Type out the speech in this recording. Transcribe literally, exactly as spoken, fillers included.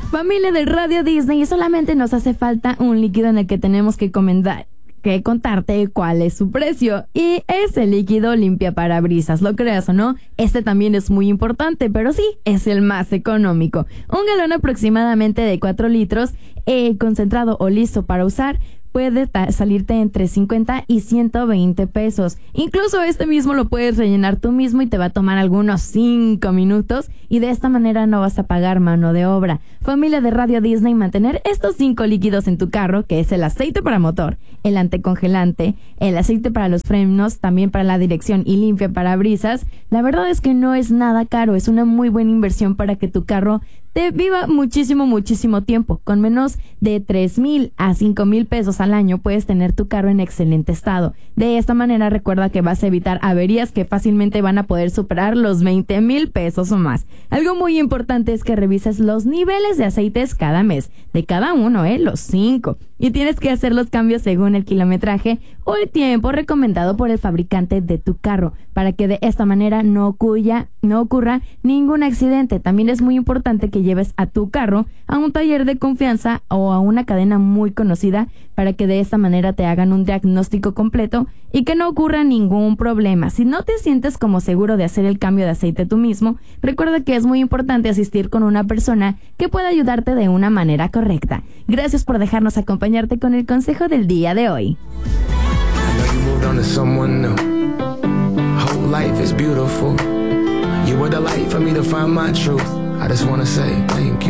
Familia de Radio Disney, solamente nos hace falta un líquido en el que tenemos que comentar. que contarte cuál es su precio, y es el líquido limpia parabrisas. Lo creas o no, este también es muy importante, pero sí, es el más económico. Un galón aproximadamente de cuatro litros, eh, concentrado o listo para usar, puede ta- salirte entre cincuenta y ciento veinte pesos. Incluso este mismo lo puedes rellenar tú mismo y te va a tomar algunos cinco minutos, y de esta manera no vas a pagar mano de obra. Familia de Radio Disney, mantener estos cinco líquidos en tu carro, que es el aceite para motor, el anticongelante, el aceite para los frenos, también para la dirección y limpia parabrisas, la verdad es que no es nada caro, es una muy buena inversión para que tu carro te viva muchísimo, muchísimo tiempo. Con menos de tres mil a cinco mil pesos al año puedes tener tu carro en excelente estado. De esta manera recuerda que vas a evitar averías que fácilmente van a poder superar los veinte mil pesos o más. Algo muy importante es que revises los niveles de aceites cada mes, de cada uno, ¿eh? Los cinco. Y tienes que hacer los cambios según el kilometraje o el tiempo recomendado por el fabricante de tu carro, para que de esta manera no ocurra, no ocurra ningún accidente. También es muy importante que lleves a tu carro a un taller de confianza o a una cadena muy conocida, para que de esta manera te hagan un diagnóstico completo y que no ocurra ningún problema. Si no te sientes como seguro de hacer el cambio de aceite tú mismo, recuerda que es muy importante asistir con una persona que pueda ayudarte de una manera correcta. Gracias por dejarnos acompañarte con el consejo del día de hoy.